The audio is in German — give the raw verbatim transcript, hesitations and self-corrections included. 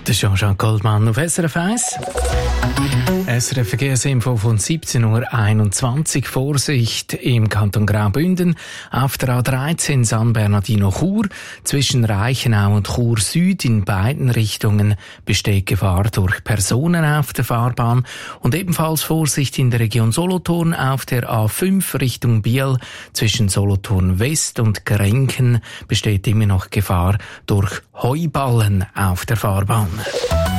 der Jean-Jacques Goldmann auf S R F eins. S R F Verkehrsinfo von siebzehn Uhr einundzwanzig. Vorsicht im Kanton Graubünden auf der A dreizehn San Bernardino-Chur. Zwischen Reichenau und Chur Süd in beiden Richtungen besteht Gefahr durch Personen auf der Fahrbahn. Und ebenfalls Vorsicht in der Region Solothurn auf der A fünf Richtung Biel. Zwischen Solothurn West und Grenken besteht immer noch Gefahr durch Heuballen auf der Fahrbahn.